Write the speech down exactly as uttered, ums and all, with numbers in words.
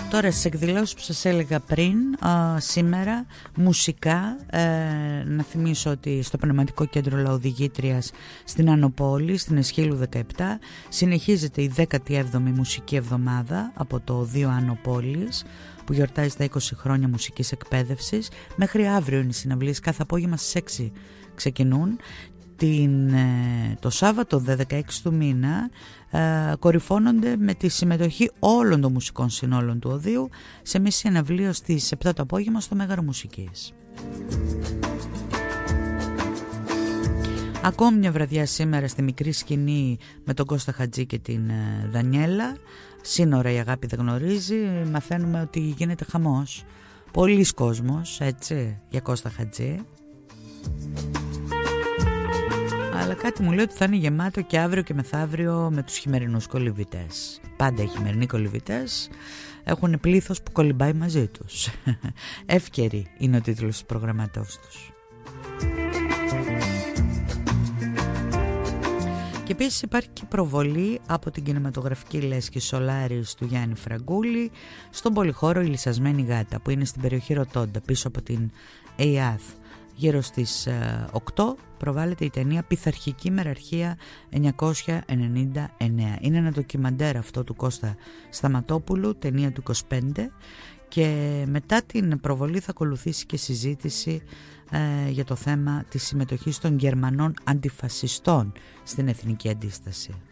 Τώρα στις εκδηλώσεις που σας έλεγα πριν, α, σήμερα μουσικά, ε, να θυμίσω ότι στο Πνευματικό Κέντρο Λαοδηγήτριας στην Άνω Πόλη, στην Αισχύλου δεκαεπτά, συνεχίζεται η δέκατη έβδομη μουσική εβδομάδα από το Οδείο Άνω Πόλης, που γιορτάζει τα είκοσι χρόνια μουσικής εκπαίδευσης. Μέχρι αύριο είναι οι συναυλίες, κάθε απόγευμα στις έξι ξεκινούν. Την, το Σάββατο δεκαέξι του μήνα ε, κορυφώνονται με τη συμμετοχή όλων των μουσικών συνόλων του Οδείου σε μια συναυλία στις επτά το απόγευμα στο Μέγαρο Μουσικής. Ακόμη μια βραδιά σήμερα στη μικρή σκηνή με τον Κώστα Χατζή και την ε, Δανιέλα. Σύνορα η αγάπη δεν γνωρίζει. Μαθαίνουμε ότι γίνεται χαμός. Πολύς κόσμος, έτσι, για Κώστα Χατζή. Αλλά κάτι μου λέει ότι θα είναι γεμάτο και αύριο και μεθαύριο με τους χειμερινούς κολυβητές. Πάντα οι χειμερινοί κολυβητές έχουν πλήθος που κολυμπάει μαζί τους. Εύκαιρη είναι ο τίτλος του προγραμματός τους. Και επίσης υπάρχει και προβολή από την κινηματογραφική λέσχη Σολάρης του Γιάννη Φραγκούλη στον πολυχώρο Η Λυσασμένη Γάτα, που είναι στην περιοχή Ροτόντα πίσω από την ΕΙΑΘ. Γύρω στις οκτώ προβάλλεται η ταινία Πειθαρχική Μεραρχία εννιακόσια ενενήντα εννέα. Είναι ένα ντοκιμαντέρ αυτό του Κώστα Σταματόπουλου, ταινία του είκοσι πέντε, και μετά την προβολή θα ακολουθήσει και συζήτηση ε, για το θέμα της συμμετοχής των Γερμανών αντιφασιστών στην εθνική αντίσταση.